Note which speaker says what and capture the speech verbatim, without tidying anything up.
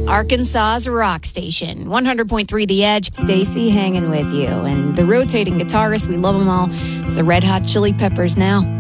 Speaker 1: Arkansas's rock station, one hundred point three The Edge. Stacy hanging with you. And the rotating guitarist, we love them all. It's the Red Hot Chili Peppers now.